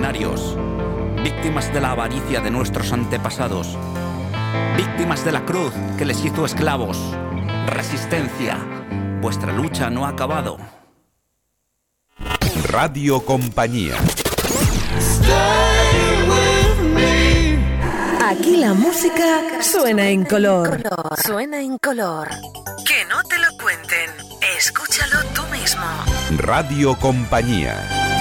mercenarios, víctimas de la avaricia de nuestros antepasados, víctimas de la cruz que les hizo esclavos. Resistencia, vuestra lucha no ha acabado. Radio Compañía. Aquí la música suena en color. Suena en color. Que no te lo cuenten. Escúchalo tú mismo. Radio Compañía.